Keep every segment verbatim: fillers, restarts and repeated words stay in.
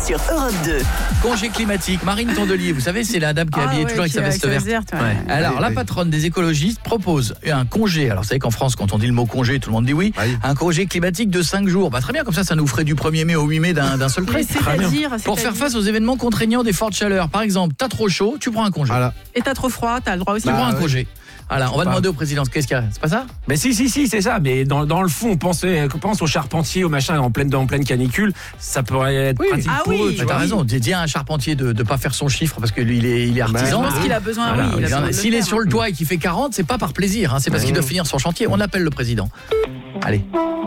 sur Europe deux. Congé climatique, Marine Tondelier, vous savez, c'est la dame qui est Ah habillée ouais, toujours avec qui sa est veste avec verte. sa veste verte, ouais. Alors, Oui, la oui. patronne des écologistes propose un congé. Alors, vous savez qu'en France, quand on dit le mot congé, tout le monde dit oui. Oui. Un congé climatique de cinq jours. Bah, très bien, comme ça, ça nous ferait du premier mai au huit mai d'un, d'un seul trait. Mais c'est-à-dire, Pour faire c'est-à-dire- face aux événements contraignants des fortes chaleurs. Par exemple, t'as trop chaud, tu prends un congé. Voilà. Et t'as trop froid, t'as le droit aussi. Tu Bah, prends un ouais. congé. Voilà, on va Pas. demander au président qu'est-ce qu'il y a. C'est pas ça? Mais si, si, si, c'est ça. Mais dans, dans le fond, pensez, pense aux charpentiers, au machin en pleine, en pleine canicule. Ça pourrait être Oui. pratique Ah pour oui. eux. Bah, Tu t'as vois. raison. Dis dis à un charpentier de ne pas faire son chiffre parce qu'il est, il est Je artisan. pense qu'il a besoin, Voilà, oui. Il a il en- besoin de le S'il est faire. sur le toit et qu'il fait quarante, c'est pas par plaisir, hein, c'est parce qu'il doit finir son chantier. On appelle le président. Allez.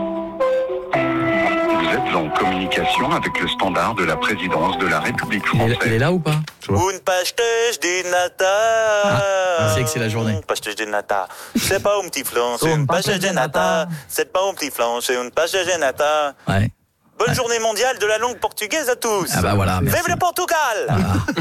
Vous êtes en communication avec le standard de la présidence de la République Il est, il est française. là ou pas? Un pastéis de nata. Ah, c'est que c'est la journée. Un pastéis de nata. C'est pas un petit flan, c'est un pastéis de nata. C'est pas un petit flan, c'est un pastéis de nata. Ouais. Bonne journée mondiale de la langue portugaise à tous. Ah bah voilà, merci. Vive le Portugal.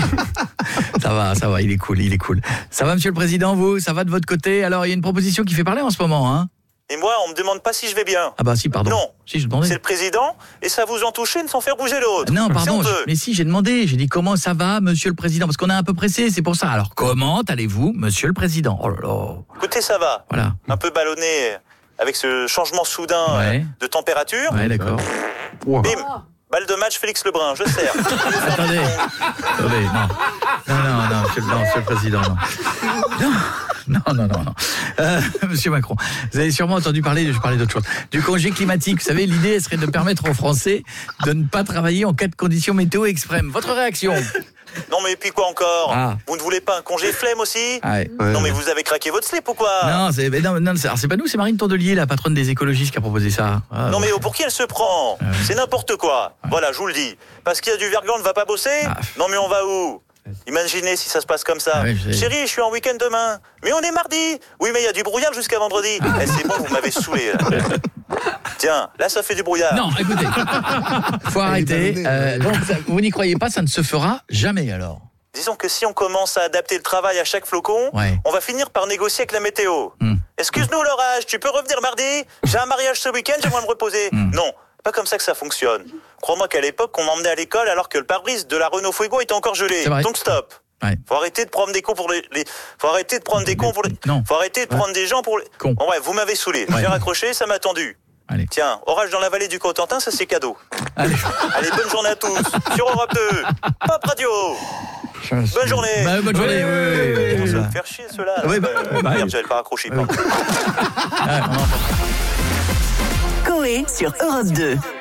Ça va, ça va, il est cool, il est cool. Ça va, monsieur le président, vous? Ça va de votre côté? Alors, il y a une proposition qui fait parler en ce moment, hein? Et moi, on me demande pas si je vais bien. Ah bah si, pardon. Non. Si, je demandais. C'est le président, et ça vous en touche une sans faire bouger l'autre. Non, pardon, C'est je- honteux. mais si, j'ai demandé. J'ai dit comment ça va, monsieur le président? Parce qu'on est un peu pressé, c'est pour ça. Alors, comment allez-vous, monsieur le président? Oh là là. Écoutez, ça va. Voilà. Un peu ballonné avec ce changement soudain Ouais. euh, de température. Ouais, d'accord. Bim. Balle de match, Félix Lebrun, je sers. Attendez. Attendez, non. Non, non, non, monsieur, non, monsieur le président, non. Non, non, non, non. non. Euh, monsieur Macron, vous avez sûrement entendu parler, je parlais d'autre chose, du congé climatique. Vous savez, l'idée serait de permettre aux Français de ne pas travailler en cas de conditions météo extrêmes. Votre réaction? Non mais puis quoi encore? Ah. Vous ne voulez pas un congé flemme aussi? Ah ouais. Ouais. Non mais vous avez craqué votre slip ou quoi? Non, c'est, mais non, non, c'est, alors c'est pas nous, c'est Marine Tondelier, la patronne des écologistes, qui a proposé ça. Ah, Non ouais. mais pour qui elle se prend? C'est n'importe quoi. Voilà, je vous le dis. Parce qu'il y a du verglas, on ne va pas bosser? Ah. Non mais on va où? Imaginez si ça se passe comme ça. Ah oui, je sais. Chérie, je suis en week-end demain. Mais on est mardi. Oui, mais il y a du brouillard jusqu'à vendredi. Ah. Eh, c'est bon, vous m'avez saoulé. Là. Tiens, là, ça fait du brouillard. Non, écoutez, faut arrêter. ballonné, Euh, donc, ça- vous n'y croyez pas, ça ne se fera jamais alors. Disons que si on commence à adapter le travail à chaque flocon, Ouais. on va finir par négocier avec la météo. Hmm. Excuse-nous l'orage, tu peux revenir mardi? J'ai un mariage ce week-end, j'aimerais me reposer. Hmm. Non, pas comme ça que ça fonctionne. Crois-moi qu'à l'époque, on m'emmenait à l'école alors que le pare-brise de la Renault Fuego était encore gelé. C'est vrai. Donc stop. Ouais. Faut arrêter de prendre des cons pour les, les- faut arrêter de prendre des cons pour les, Non. faut arrêter de prendre des gens pour les, Cons. Bon, ouais, vous m'avez saoulé. Ouais. J'ai raccroché, ça m'a tendu. Allez. Tiens, orage dans la vallée du Cotentin, ça c'est cadeau. Allez. Allez, bonne journée à tous. Sur Europe deux. Pop Radio. Bonne journée. Bah, bonne journée. Oui, oui, oui, oui, Ça oui, va oui. me faire chier ceux-là. là. Oui, bah, Euh, bah, merde, oui. j'avais pas raccroché. pardon. Ah, on entend. Coé sur Europe deux.